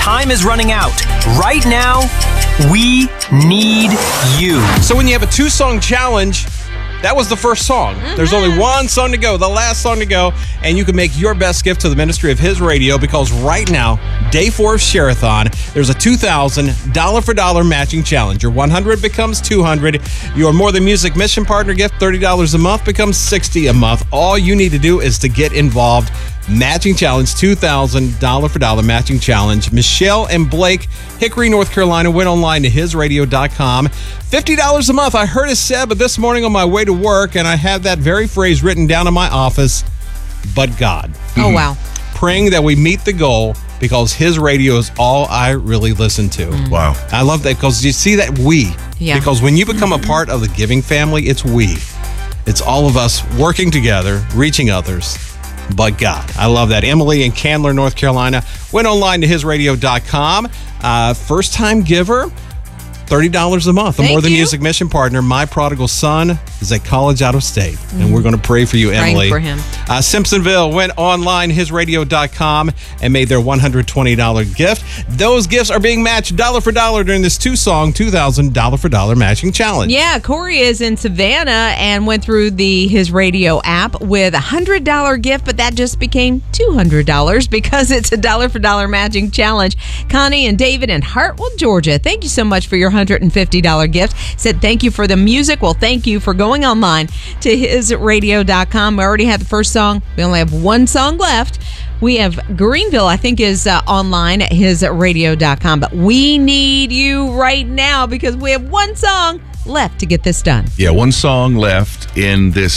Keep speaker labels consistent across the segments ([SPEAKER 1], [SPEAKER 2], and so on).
[SPEAKER 1] time is running out. Right now, we need you.
[SPEAKER 2] So when you have a 2-song challenge, that was the first song. There's only one song to go, the last song to go, and you can make your best gift to the ministry of His Radio, because right now, day 4 of Share-a-thon, there's a $2,000 dollar-for-dollar matching challenge. Your $100 becomes $200. Your More Than Music mission partner gift, $30 a month, becomes $60 a month. All you need to do is to get involved. Matching challenge, $2,000 dollar-for-dollar matching challenge. Michelle and Blake, Hickory, North Carolina, went online to hisradio.com. $50 a month. I heard it said, but this morning on my way to work, and I had that very phrase written down in my office, but God.
[SPEAKER 3] Oh, wow.
[SPEAKER 2] Praying that we meet the goal, because His Radio is all I really listen to.
[SPEAKER 4] Wow.
[SPEAKER 2] I love that, because you see that we.
[SPEAKER 3] Yeah.
[SPEAKER 2] Because when you become a part of the giving family, it's we. It's all of us working together, reaching others. But God. I love that. Emily in Candler, North Carolina, went online to hisradio.com. First-time giver, $30 a month. The More Than Music mission partner, My Prodigal Son, is at college out of state. And we're going to pray for you, Emily.
[SPEAKER 3] Praying for him.
[SPEAKER 2] Simpsonville went online, hisradio.com, and made their $120 gift. Those gifts are being matched dollar for dollar during this 2-song, $2,000 dollar-for-dollar matching challenge.
[SPEAKER 3] Yeah, Corey is in Savannah and went through the His Radio app with a $100 gift, but that just became $200 because it's a dollar-for-dollar matching challenge. Connie and David in Hartwell, Georgia, thank you so much for your $150 gift. Said thank you for the music. Well, thank you for going online to hisradio.com. We already had the first song. We only have one song left. We have Greenville, I think, is online at hisradio.com. But we need you right now because we have one song left to get this done.
[SPEAKER 4] Yeah, one song left in this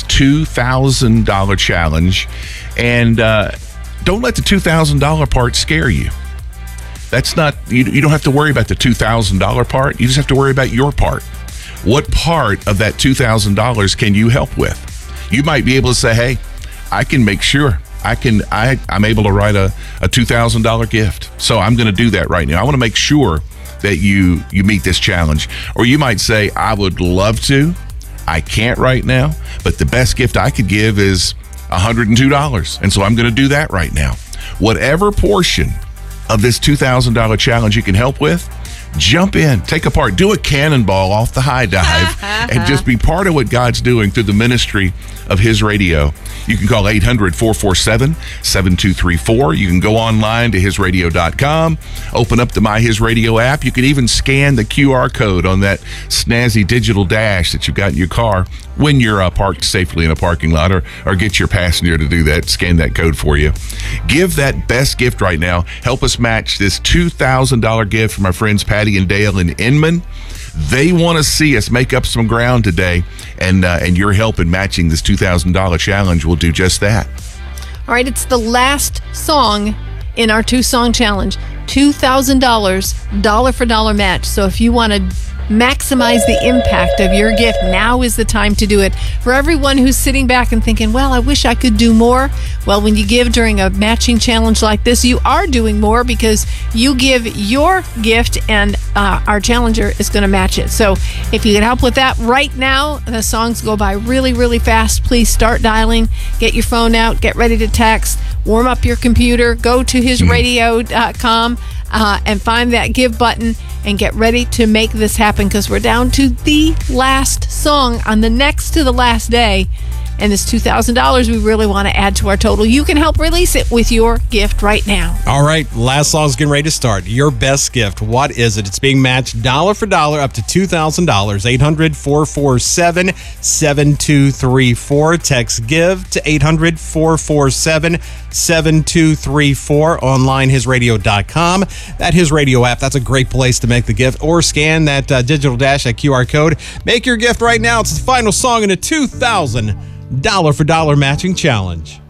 [SPEAKER 4] $2,000 challenge. And don't let the $2,000 part scare you. That's not, you don't have to worry about the $2,000 part. You just have to worry about your part. What part of that $2,000 can you help with? You might be able to say, hey, I can make sure I'm able to write a $2,000 gift. So I'm going to do that right now. I want to make sure that you meet this challenge. Or you might say, I would love to. I can't right now, but the best gift I could give is $102. And so I'm going to do that right now. Whatever portion of this $2,000 challenge you can help with, jump in, take a part, do a cannonball off the high dive, and just be part of what God's doing through the ministry of His Radio. You can call 800-447-7234. You can go online to hisradio.com, open up the My His Radio app. You can even scan the QR code on that snazzy digital dash that you've got in your car when you're parked safely in a parking lot, or get your passenger to do that, scan that code for you. Give that best gift right now. Help us match this $2,000 gift from our friends Patty and Dale in Inman. They want to see us make up some ground today, and your help in matching this $2,000 challenge will do just that.
[SPEAKER 5] All right, it's the last song in our 2-song challenge. $2,000 dollar-for-dollar match. So if you want to maximize the impact of your gift, now is the time to do it. For everyone who's sitting back and thinking, well, I wish I could do more. Well, when you give during a matching challenge like this, you are doing more because you give your gift and our challenger is going to match it. So if you can help with that right now, the songs go by really, really fast. Please start dialing, get your phone out, get ready to text, warm up your computer, go to hisradio.com and find that give button and get ready to make this happen, because we're down to the last song on the next to the last day. And this $2,000 we really want to add to our total. You can help release it with your gift right now.
[SPEAKER 2] All right, last song's getting ready to start. Your best gift. What is it? It's being matched dollar for dollar up to $2,000. 800-447-7234. Text GIVE to 800-447-7234. Online, hisradio.com. That His Radio app, that's a great place to make the gift. Or scan that digital dash, that QR code. Make your gift right now. It's the final song in a $2,000 dollar-for-dollar matching challenge.